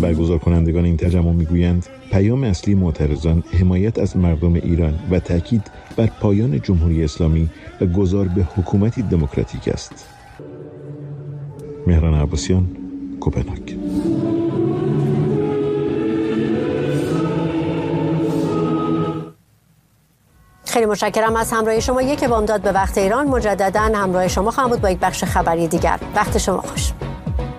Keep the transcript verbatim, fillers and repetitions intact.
برگزار کنندگان این تجمع میگویند پیام اصلی معترضان حمایت از مردم ایران و تاکید بر پایان جمهوری اسلامی و گذار به حکومتی دموکراتیک است. مهران عباسیان، کوپنهاگ. خیلی متشکرم از همراهی شما. یک بامداد به وقت ایران مجددا همراه شما خواهم بود با یک بخش خبری دیگر. وقت شما خوش.